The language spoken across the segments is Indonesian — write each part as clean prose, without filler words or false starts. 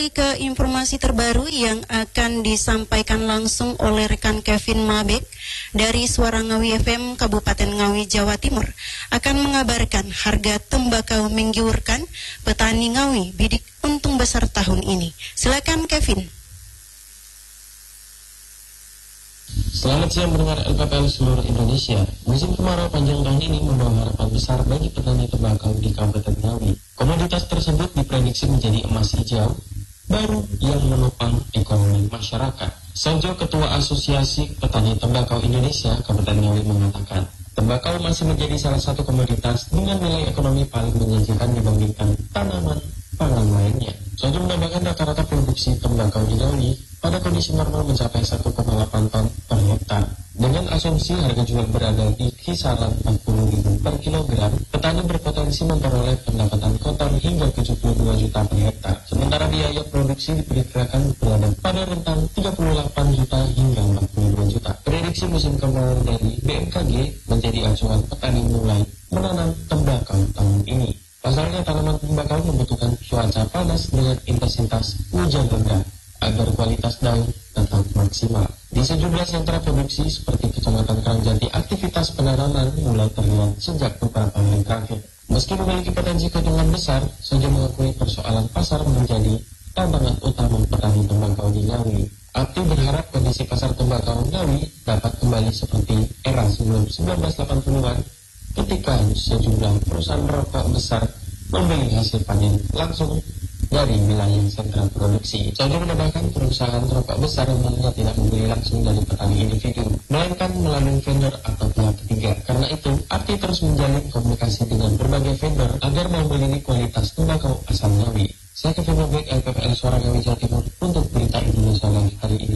Ke informasi terbaru yang akan disampaikan langsung oleh rekan Kevin Mabek dari Suara Ngawi FM Kabupaten Ngawi, Jawa Timur, akan mengabarkan harga tembakau menggiurkan petani Ngawi bidik untung besar tahun ini. Silakan Kevin. Selamat siang mendengar LPPL seluruh Indonesia. Musim kemarau panjang tahun ini membawa harapan besar bagi petani tembakau di Kabupaten Ngawi. Komoditas tersebut diprediksi menjadi emas hijau baru yang menopang ekonomi masyarakat. Sanjo, Ketua Asosiasi Petani Tembakau Indonesia Kabupaten Ngawi, mengatakan tembakau masih menjadi salah satu komoditas dengan nilai ekonomi paling menjanjikan dibandingkan tanaman pangan lainnya. Sanjo menambahkan rata-rata produksi tembakau di Ngawi pada kondisi normal mencapai 1,8 ton per hektar. Dengan asumsi harga jual berada di kisaran 40.000 per kilogram, petani berpotensi memperoleh pendapatan kotor hingga 72 juta per hektar. Sementara biaya produksi diperkirakan berada pada rentang 38 juta hingga 42 juta. Prediksi musim kemarau dari BMKG menjadi acuan petani mulai menanam tembakau tahun ini. Pasalnya tanaman tembakau membutuhkan cuaca panas dengan intensitas hujan rendah agar kualitas daun tetap maksimal. Di sejumlah sentra produksi seperti Kecamatan Karangjati, aktivitas penanaman mulai terlihat sejak beberapa hari terakhir. Meski memiliki potensi keuntungan besar, Sanjo mengakui persoalan pasar menjadi tantangan utama petani tembakau di Ngawi. Abdi berharap kondisi pasar tembakau Ngawi dapat kembali seperti era sebelum 1980-an ketika sejumlah perusahaan rokok besar membeli hasil panen langsung dari wilayah sentra produksi. Sanjo menambahkan perusahaan rokok besar umumnya tidak membeli langsung dari petani individu, melainkan melalui vendor atau pihak ketiga. Karena itu, Abdi terus menjalin komunikasi dengan berbagai vendor agar membeli kualitas tembakau asal Ngawi. Saya Kevin Mabek, LPPL Suara Ngawi, Jawa Timur, untuk berita Indonesia Live hari ini.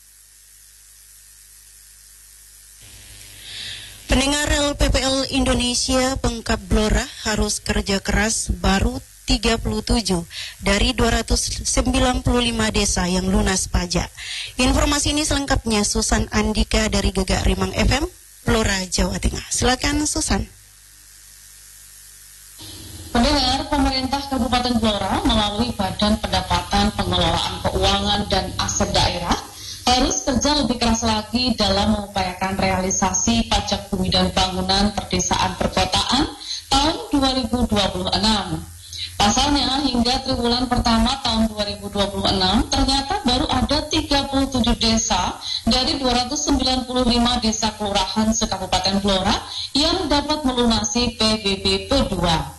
Pendengar LPPL Indonesia, pengkap Blora harus kerja keras baru 37 dari 295 desa yang lunas pajak. Informasi ini selengkapnya Susan Andika dari Gegak Rimang FM, Blora, Jawa Tengah. Silakan Susan. Pendengar, pemerintah Kabupaten Blora melalui Badan Pendapatan Pengelolaan Keuangan dan Aset Daerah harus kerja lebih keras lagi dalam mengupayakan realisasi pajak bumi dan bangunan perdesaan perkotaan tahun 2026. Pasalnya, hingga triwulan pertama tahun 2026, ternyata baru ada 37 desa dari 295 desa kelurahan se-Kabupaten Blora yang dapat melunasi PBB P2.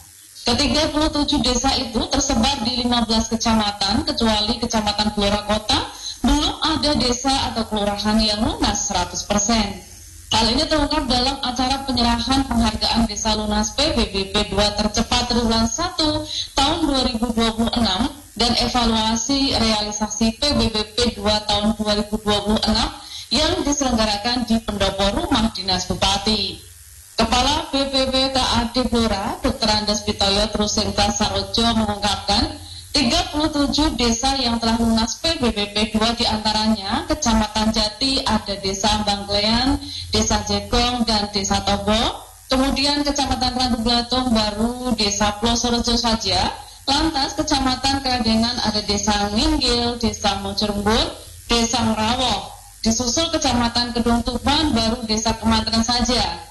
Ke-37 desa itu tersebar di 15 kecamatan, kecuali Kecamatan Blora Kota, belum ada desa atau kelurahan yang lunas 100%. Hal ini terungkap dalam acara penyerahan penghargaan Desa Lunas PBB P2 tercepat triwulan 1 tahun 2026 dan evaluasi realisasi PBB P2 tahun 2026 yang diselenggarakan di pendopo rumah dinas Bupati. Kepala BPPKAD Blora, Dr. Andes Pitoyo Trusengta Sarojo mengungkapkan 37 desa yang telah lunas PBB P2 diantaranya Kecamatan Jati, ada Desa Bangklean, Desa Jekong, dan Desa Tobo. Kemudian Kecamatan Randu Blatung baru Desa Plosorejo saja. Lantas Kecamatan Kradengan ada Desa Nginggil, Desa Mojorembur, Desa Merawoh. Disusul Kecamatan Kedung Tuban baru Desa Kematren saja.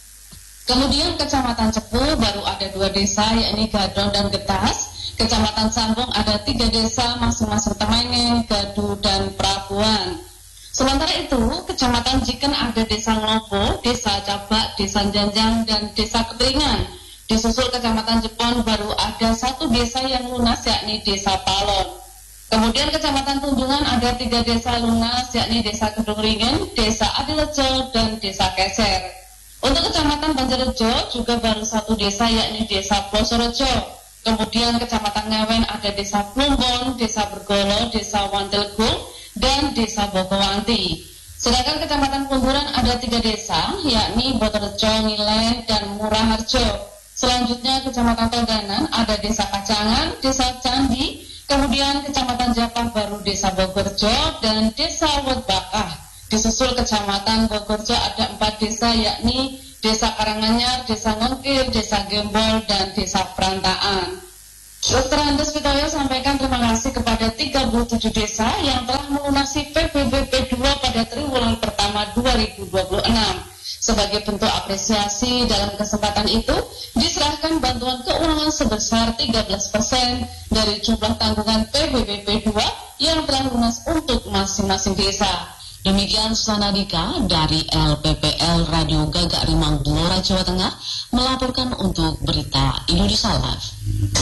Kemudian Kecamatan Cepu baru ada 2 desa, yakni Gadong dan Getas. Kecamatan Sambung ada 3 desa, masing-masing Temengeng, Gadu, dan Prabuan. Sementara itu, Kecamatan Jiken ada Desa Nglobo, Desa Cabak, Desa Janjang, dan Desa Keteringan. Disusul Kecamatan Jepon baru ada 1 desa yang lunas, yakni Desa Palon. Kemudian Kecamatan Tunjungan ada 3 desa lunas, yakni Desa Kedung Ringen, Desa Adilejo, dan Desa Keser. Untuk Kecamatan Banjarrejo juga baru 1 desa, yakni Desa Plosorejo. Kemudian Kecamatan Ngewen ada Desa Plumbon, Desa Bergolo, Desa Wantelgung, dan Desa Bogowanti. Sedangkan Kecamatan Kunduran ada 3 desa, yakni Botorejo, Ngilen, dan Muraharjo. Selanjutnya Kecamatan Toganan ada Desa Kacangan, Desa Candi, kemudian Kecamatan Japah baru Desa Bogorjo, dan Desa Wetbakah. Disusul Kecamatan Bogorjo ada 4 desa, yakni Desa Karanganyar, Desa Ngongkir, Desa Gembol, dan Desa Perantaan. Dr. Andes Pitoyo sampaikan terima kasih kepada 37 desa yang telah melunasi PPBP 2 pada triwulan pertama 2026. Sebagai bentuk apresiasi dalam kesempatan itu, diserahkan bantuan keuangan sebesar 13% dari jumlah tanggungan PPBP 2 yang telah lunas untuk masing-masing desa. Demikian Sanadika dari LPPL Radio Gagak Rimang Blora Jawa Tengah melaporkan untuk Berita Indonesia Live.